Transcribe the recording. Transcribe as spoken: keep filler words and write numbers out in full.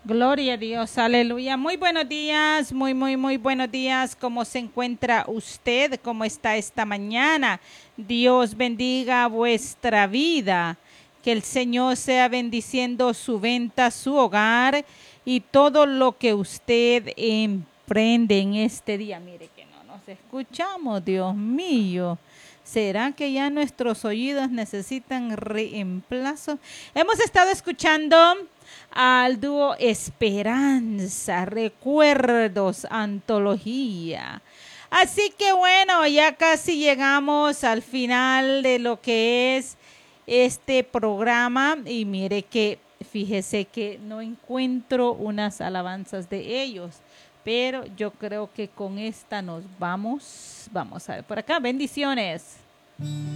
Gloria a Dios, aleluya. Muy buenos días, muy, muy, muy buenos días. ¿Cómo se encuentra usted? ¿Cómo está esta mañana? Dios bendiga vuestra vida. Que el Señor sea bendiciendo su venta, su hogar y todo lo que usted emprende en este día. Mire que no nos escuchamos, Dios mío. ¿Será que ya nuestros oídos necesitan reemplazo? Hemos estado escuchando al dúo Esperanza, Recuerdos, Antología. Así que bueno, ya casi llegamos al final de lo que es este programa y mire que fíjese que no encuentro unas alabanzas de ellos, pero yo creo que con esta nos vamos. Vamos a ver por acá. Bendiciones.